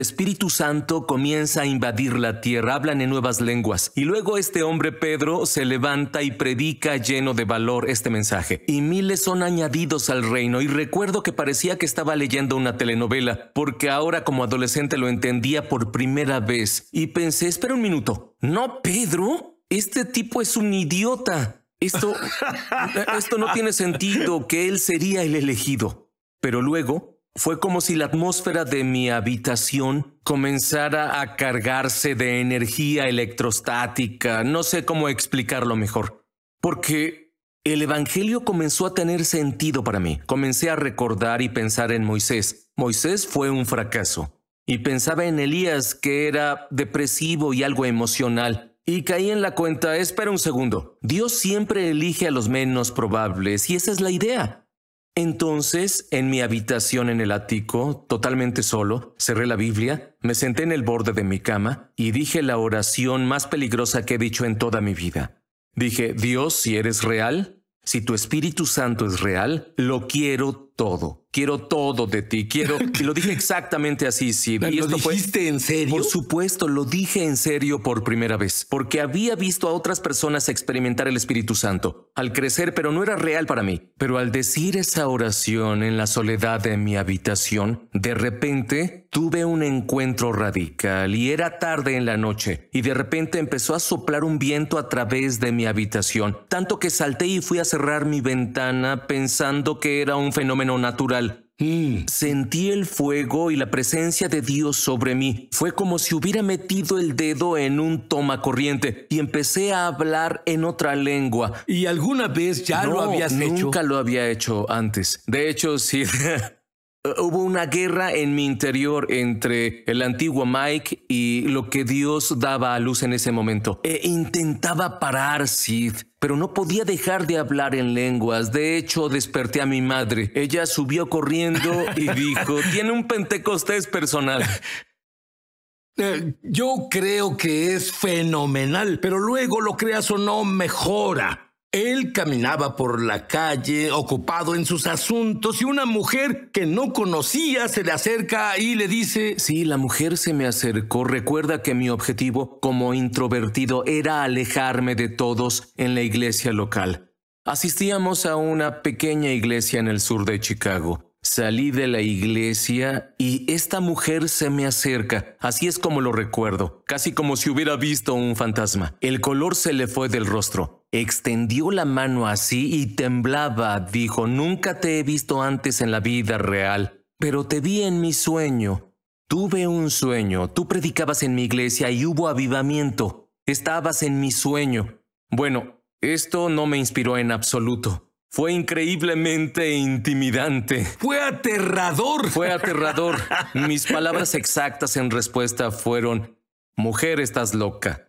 Espíritu Santo comienza a invadir la tierra, hablan en nuevas lenguas. Y luego este hombre Pedro se levanta y predica lleno de valor este mensaje. Y miles son añadidos al reino. Y recuerdo que parecía que estaba leyendo una telenovela, porque ahora como adolescente lo entendía por primera vez. Y pensé, espera un minuto. ¿No, Pedro? Este tipo es un idiota. Esto no tiene sentido, que él sería el elegido. Pero luego fue como si la atmósfera de mi habitación comenzara a cargarse de energía electrostática. No sé cómo explicarlo mejor. Porque el evangelio comenzó a tener sentido para mí. Comencé a recordar y pensar en Moisés. Moisés fue un fracaso. Y pensaba en Elías, que era depresivo y algo emocional. Y caí en la cuenta, espera un segundo. Dios siempre elige a los menos probables y esa es la idea. Entonces, en mi habitación en el ático, totalmente solo, cerré la Biblia, me senté en el borde de mi cama y dije la oración más peligrosa que he dicho en toda mi vida. Dije, Dios, si eres real, si tu Espíritu Santo es real, lo quiero todo. Quiero todo de ti. Y lo dije exactamente así, Sid. ¿Lo dijiste en serio? Por supuesto, lo dije en serio por primera vez. Porque había visto a otras personas experimentar el Espíritu Santo al crecer, pero no era real para mí. Pero al decir esa oración en la soledad de mi habitación, de repente tuve un encuentro radical y era tarde en la noche. Y de repente empezó a soplar un viento a través de mi habitación. Tanto que salté y fui a cerrar mi ventana pensando que era un fenómeno natural. Sentí el fuego y la presencia de Dios sobre mí. Fue como si hubiera metido el dedo en un tomacorriente y empecé a hablar en otra lengua. ¿Y alguna vez ya lo habías hecho? Nunca lo había hecho antes. De hecho, sí. Hubo una guerra en mi interior entre el antiguo Mike y lo que Dios daba a luz en ese momento. Intentaba parar, Sid, pero no podía dejar de hablar en lenguas. De hecho, desperté a mi madre. Ella subió corriendo y dijo, tiene un Pentecostés personal. Yo creo que es fenomenal, pero luego, lo creas o no, mejora. Él caminaba por la calle, ocupado en sus asuntos, y una mujer que no conocía se le acerca y le dice... Sí, la mujer se me acercó. Recuerda que mi objetivo como introvertido era alejarme de todos en la iglesia local. Asistíamos a una pequeña iglesia en el sur de Chicago. Salí de la iglesia y esta mujer se me acerca. Así es como lo recuerdo, casi como si hubiera visto un fantasma. El color se le fue del rostro. Extendió la mano así y temblaba. Dijo, nunca te he visto antes en la vida real, pero te vi en mi sueño. Tuve un sueño. Tú predicabas en mi iglesia y hubo avivamiento. Estabas en mi sueño. Bueno, esto no me inspiró en absoluto. Fue increíblemente intimidante. ¡Fue aterrador! Fue aterrador. Mis palabras exactas en respuesta fueron, mujer, estás loca.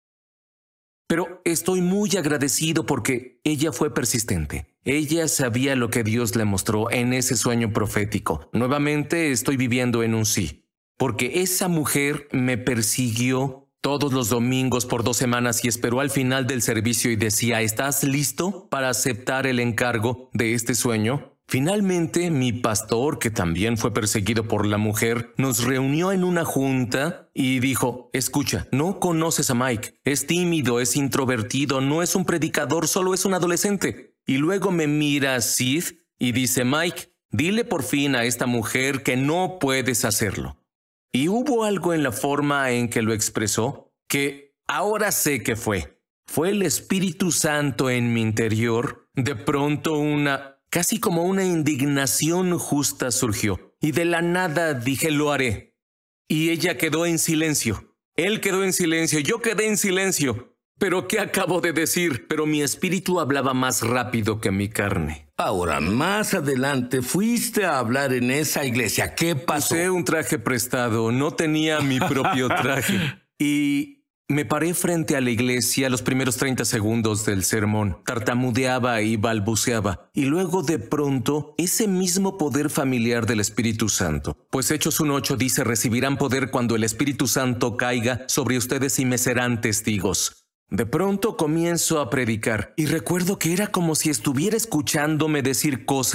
Pero estoy muy agradecido porque ella fue persistente. Ella sabía lo que Dios le mostró en ese sueño profético. Nuevamente estoy viviendo en un sí. Porque esa mujer me persiguió todos los domingos por 2 semanas y esperó al final del servicio y decía, ¿estás listo para aceptar el encargo de este sueño? Finalmente, mi pastor, que también fue perseguido por la mujer, nos reunió en una junta y dijo, escucha, no conoces a Mike, es tímido, es introvertido, no es un predicador, solo es un adolescente. Y luego me mira Sid y dice, Mike, dile por fin a esta mujer que no puedes hacerlo. Y hubo algo en la forma en que lo expresó que ahora sé que fue. Fue el Espíritu Santo en mi interior. De pronto casi como una indignación justa surgió. Y de la nada dije, lo haré. Y ella quedó en silencio. Él quedó en silencio. Yo quedé en silencio. ¿Pero qué acabo de decir? Pero mi espíritu hablaba más rápido que mi carne. Ahora, más adelante, fuiste a hablar en esa iglesia. ¿Qué pasó? Usé un traje prestado. No tenía mi propio traje. Y me paré frente a la iglesia los primeros 30 segundos del sermón. Tartamudeaba y balbuceaba. Y luego de pronto, ese mismo poder familiar del Espíritu Santo. Pues Hechos 1:8 dice, recibirán poder cuando el Espíritu Santo caiga sobre ustedes y me serán testigos. De pronto comienzo a predicar y recuerdo que era como si estuviera escuchándome decir cosas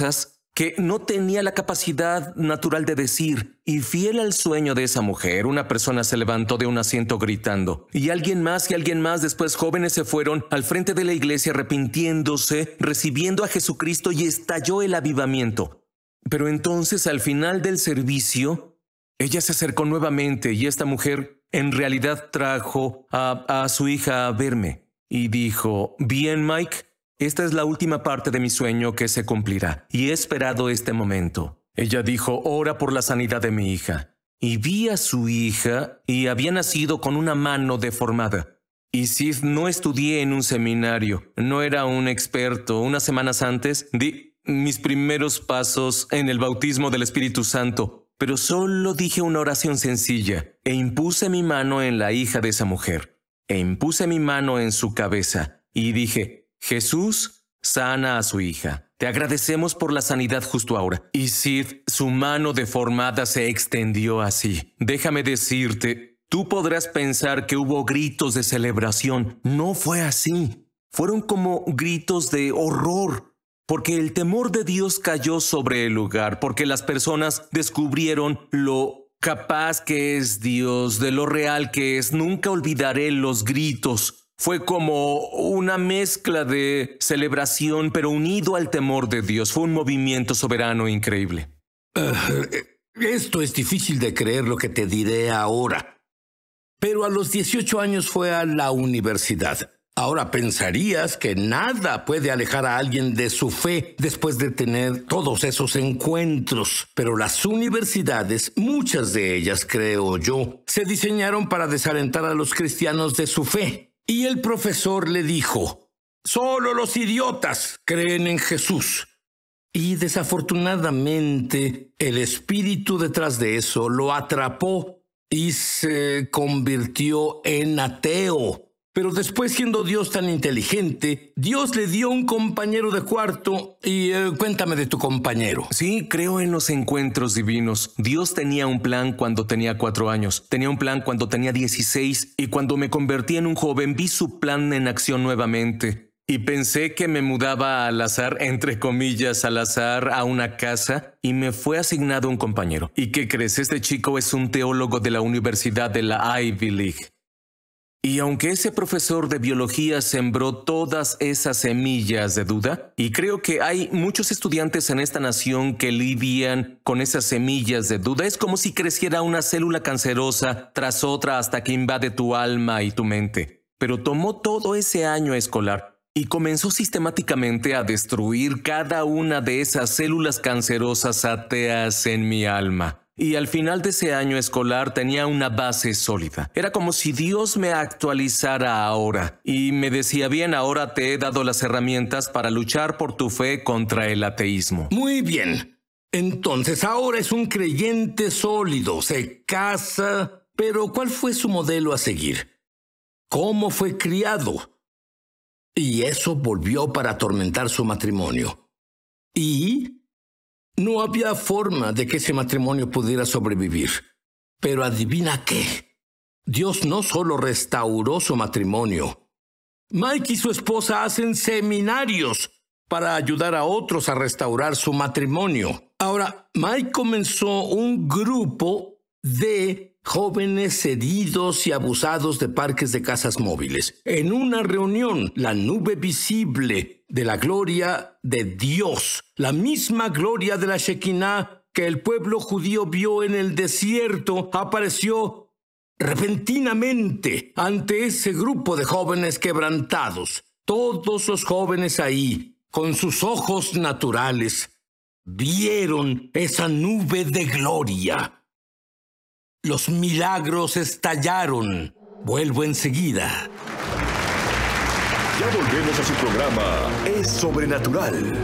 que no tenía la capacidad natural de decir, y fiel al sueño de esa mujer, una persona se levantó de un asiento gritando, y alguien más, después jóvenes se fueron al frente de la iglesia arrepintiéndose, recibiendo a Jesucristo, y estalló el avivamiento. Pero entonces, al final del servicio, ella se acercó nuevamente, y esta mujer en realidad trajo a su hija a verme, y dijo, «Bien, Mike, esta es la última parte de mi sueño que se cumplirá, y he esperado este momento». Ella dijo, «Ora por la sanidad de mi hija». Y vi a su hija y había nacido con una mano deformada. Y Sid, no estudié en un seminario, no era un experto. Unas semanas antes di mis primeros pasos en el bautismo del Espíritu Santo, pero solo dije una oración sencilla e impuse mi mano en la hija de esa mujer, e impuse mi mano en su cabeza y dije, «Jesús, sana a su hija. Te agradecemos por la sanidad justo ahora». Y Sid, su mano deformada se extendió así. Déjame decirte, tú podrás pensar que hubo gritos de celebración. No fue así. Fueron como gritos de horror, porque el temor de Dios cayó sobre el lugar, porque las personas descubrieron lo capaz que es Dios, de lo real que es. Nunca olvidaré los gritos. Fue como una mezcla de celebración, pero unido al temor de Dios. Fue un movimiento soberano increíble. Esto es difícil de creer lo que te diré ahora. Pero a los 18 años fue a la universidad. Ahora pensarías que nada puede alejar a alguien de su fe después de tener todos esos encuentros. Pero las universidades, muchas de ellas creo yo, se diseñaron para desalentar a los cristianos de su fe. Y el profesor le dijo, «Solo los idiotas creen en Jesús». Y desafortunadamente, el espíritu detrás de eso lo atrapó y se convirtió en ateo. Pero después, siendo Dios tan inteligente, Dios le dio un compañero de cuarto. Y cuéntame de tu compañero. Sí, creo en los encuentros divinos. Dios tenía un plan cuando tenía 4 años. Tenía un plan cuando tenía 16. Y cuando me convertí en un joven, vi su plan en acción nuevamente. Y pensé que me mudaba al azar, entre comillas, al azar, a una casa. Y me fue asignado un compañero. ¿Y qué crees? Este chico es un teólogo de la Universidad de la Ivy League. Y aunque ese profesor de biología sembró todas esas semillas de duda, y creo que hay muchos estudiantes en esta nación que lidian con esas semillas de duda, es como si creciera una célula cancerosa tras otra hasta que invade tu alma y tu mente. Pero tomó todo ese año escolar y comenzó sistemáticamente a destruir cada una de esas células cancerosas ateas en mi alma. Y al final de ese año escolar tenía una base sólida. Era como si Dios me actualizara ahora y me decía, bien, ahora te he dado las herramientas para luchar por tu fe contra el ateísmo. Muy bien. Entonces ahora es un creyente sólido, se casa. Pero ¿cuál fue su modelo a seguir? ¿Cómo fue criado? Y eso volvió para atormentar su matrimonio. Y no había forma de que ese matrimonio pudiera sobrevivir. Pero adivina qué. Dios no solo restauró su matrimonio. Mike y su esposa hacen seminarios para ayudar a otros a restaurar su matrimonio. Ahora, Mike comenzó un grupo de jóvenes heridos y abusados de parques de casas móviles. En una reunión, la nube visible de la gloria de Dios, la misma gloria de la Shekinah que el pueblo judío vio en el desierto, apareció repentinamente ante ese grupo de jóvenes quebrantados. Todos los jóvenes ahí, con sus ojos naturales, vieron esa nube de gloria. Los milagros estallaron. Vuelvo enseguida. Ya volvemos a su programa Es Sobrenatural.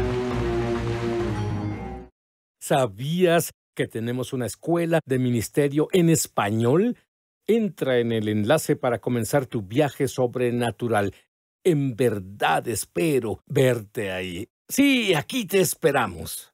¿Sabías que tenemos una escuela de ministerio en español? Entra en el enlace para comenzar tu viaje sobrenatural. En verdad espero verte ahí. Sí, aquí te esperamos.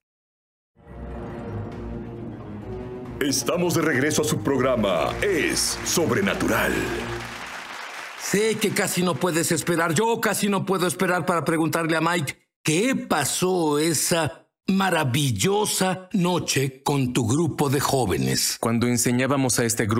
Estamos de regreso a su programa Es Sobrenatural. Sé que casi no puedes esperar. Yo casi no puedo esperar para preguntarle a Mike qué pasó esa maravillosa noche con tu grupo de jóvenes. Cuando enseñábamos a este grupo